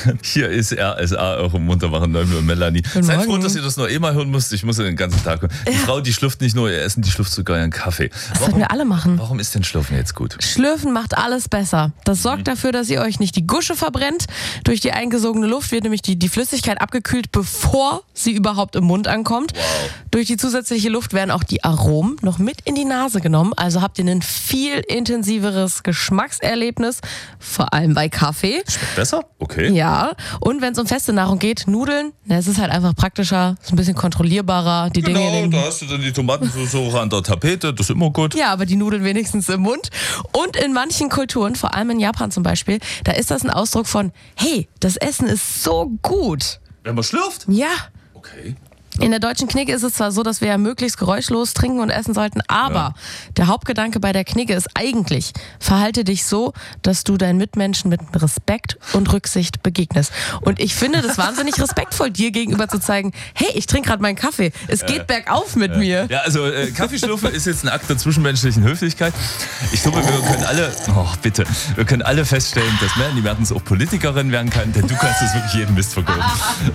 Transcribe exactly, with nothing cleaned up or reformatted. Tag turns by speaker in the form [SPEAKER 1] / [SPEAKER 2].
[SPEAKER 1] Hier ist R S A, eure munterbare neun Uhr Melanie.
[SPEAKER 2] Guten
[SPEAKER 1] Seid
[SPEAKER 2] Morgen.
[SPEAKER 1] froh, dass ihr das noch eh mal hören müsst. Ich muss ja den ganzen Tag hören. Die
[SPEAKER 2] Ja.
[SPEAKER 1] Frau, die schlürft nicht nur ihr Essen, die schlürft sogar ihren Kaffee.
[SPEAKER 2] Das sollten wir alle machen.
[SPEAKER 1] Warum ist denn Schlürfen jetzt gut?
[SPEAKER 2] Schlürfen macht alles besser. Das sorgt dafür, dass ihr euch nicht die Gusche verbrennt. Durch die eingesogene Luft wird nämlich die, die Flüssigkeit abgekühlt, bevor sie überhaupt im Mund ankommt.
[SPEAKER 1] Wow.
[SPEAKER 2] Durch die zusätzliche Luft werden auch die Aromen noch mit in die Nase genommen. Also habt ihr ein viel intensiveres Geschmackserlebnis, vor allem bei Kaffee.
[SPEAKER 1] Schmeckt besser? Okay.
[SPEAKER 2] Ja, und wenn es um feste Nahrung geht, Nudeln, na, es ist halt einfach praktischer, ist ein bisschen kontrollierbarer. Die Dinge in
[SPEAKER 1] Genau,
[SPEAKER 2] den
[SPEAKER 1] da hast du dann die Tomatensauce auch an der Tapete, das ist immer gut.
[SPEAKER 2] Ja, aber die Nudeln wenigstens im Mund. Und in manchen Kulturen, vor allem in Japan zum Beispiel, da ist das ein Ausdruck von, hey, das Essen ist so gut.
[SPEAKER 1] Wenn man schlürft?
[SPEAKER 2] Ja.
[SPEAKER 1] Okay.
[SPEAKER 2] In der deutschen Knigge ist es zwar so, dass wir ja möglichst geräuschlos trinken und essen sollten, aber
[SPEAKER 1] Ja.
[SPEAKER 2] der Hauptgedanke bei der Knigge ist eigentlich, verhalte dich so, dass du deinen Mitmenschen mit Respekt und Rücksicht begegnest. Und ich finde das wahnsinnig respektvoll, dir gegenüber zu zeigen, hey, ich trinke gerade meinen Kaffee, es geht bergauf mit mir.
[SPEAKER 1] Ja, also äh, Kaffeeschlürfen ist jetzt ein Akt der zwischenmenschlichen Höflichkeit. Ich glaube, wir können alle, oh bitte, wir können alle feststellen, dass Melanie Mertens auch Politikerin werden kann, denn du kannst es wirklich jeden Mist verkaufen.